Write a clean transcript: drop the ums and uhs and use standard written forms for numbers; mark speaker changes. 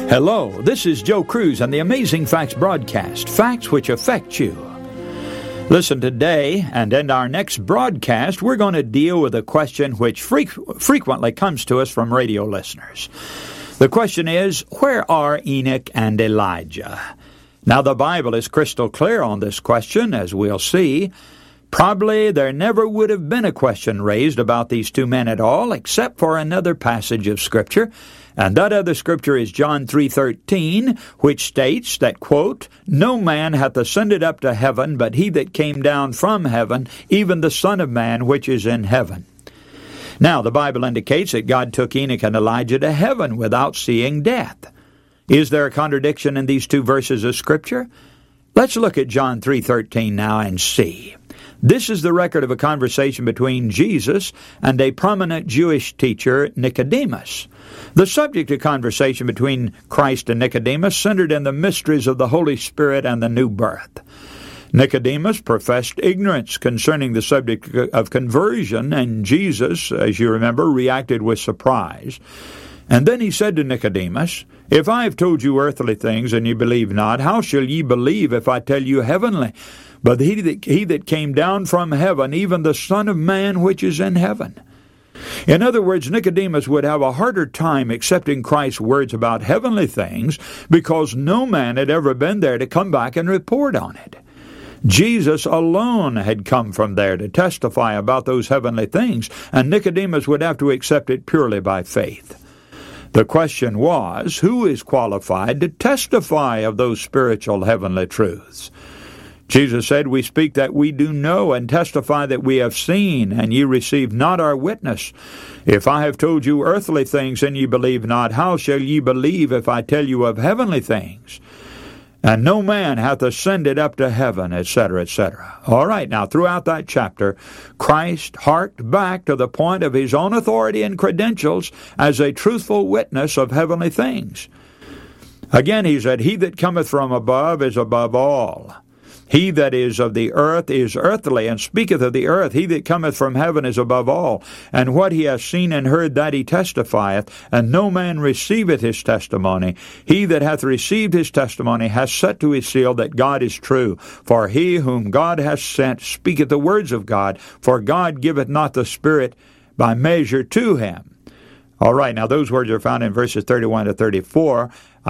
Speaker 1: Hello, this is Joe Cruz on the Amazing Facts broadcast, facts which affect you. Listen today, and in our next broadcast, we're going to deal with a question which frequently comes to us from radio listeners. The question is, where are Enoch and Elijah? Now, the Bible is crystal clear on this question, as we'll see. Probably there never would have been a question raised about these two men at all, except for another passage of Scripture. And that other Scripture is John 3:13, which states that, quote, "No man hath ascended up to heaven, but he that came down from heaven, even the Son of Man which is in heaven." Now, the Bible indicates that God took Enoch and Elijah to heaven without seeing death. Is there a contradiction in these two verses of Scripture? Let's look at John 3:13 now and see. This is the record of a conversation between Jesus and a prominent Jewish teacher, Nicodemus. The subject of conversation between Christ and Nicodemus centered in the mysteries of the Holy Spirit and the new birth. Nicodemus professed ignorance concerning the subject of conversion, and Jesus, as you remember, reacted with surprise. And then he said to Nicodemus, "If I have told you earthly things and ye believe not, how shall ye believe if I tell you heavenly? But he that came down from heaven, even the Son of Man which is in heaven." In other words, Nicodemus would have a harder time accepting Christ's words about heavenly things because no man had ever been there to come back and report on it. Jesus alone had come from there to testify about those heavenly things, and Nicodemus would have to accept it purely by faith. The question was, who is qualified to testify of those spiritual heavenly truths? Jesus said, "We speak that we do know and testify that we have seen, and ye receive not our witness. If I have told you earthly things and ye believe not, how shall ye believe if I tell you of heavenly things? And no man hath ascended up to heaven," etc., etc. All right, now throughout that chapter, Christ harked back to the point of his own authority and credentials as a truthful witness of heavenly things. Again, he said, "He that cometh from above is above all. He that is of the earth is earthly, and speaketh of the earth. He that cometh from heaven is above all. And what he hath seen and heard, that he testifieth, and no man receiveth his testimony. He that hath received his testimony hath set to his seal that God is true. For he whom God hath sent speaketh the words of God, for God giveth not the Spirit by measure to him." All right, now those words are found in verses 31 to 34.